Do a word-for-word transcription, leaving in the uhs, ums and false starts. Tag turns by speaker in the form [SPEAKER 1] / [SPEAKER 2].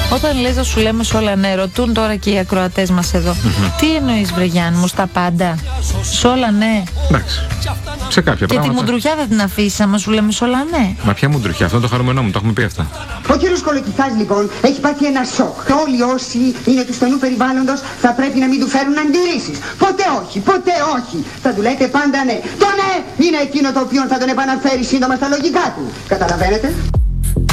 [SPEAKER 1] Όταν λες να σου λέμε σε όλα ναι, ρωτούν τώρα και οι ακροατές μας εδώ. Mm-hmm. Τι εννοείς, βρε Γιάννη μου, στα πάντα? Σε όλα ναι.
[SPEAKER 2] Εντάξει. Σε κάποια
[SPEAKER 1] και
[SPEAKER 2] πράγματα.
[SPEAKER 1] Και τη μουντρουχιά δεν την αφήσεις άμα σου λέμε σε όλα ναι.
[SPEAKER 2] Μα ποια μουντρουχιά, αυτό είναι το χαρούμενό μου, το έχουμε πει αυτά.
[SPEAKER 3] Ο κύριος Κολοκυθάς λοιπόν έχει πάθει ένα σοκ. Όλοι όσοι είναι του στενού περιβάλλοντος θα πρέπει να μην του φέρουν αντιρρήσεις. Ποτέ όχι, ποτέ όχι. Θα του λέτε πάντα ναι. Το ναι είναι εκείνο το οποίο θα τον επαναφέρει σύντομα στα λογικά του. Καταλαβαίνετε?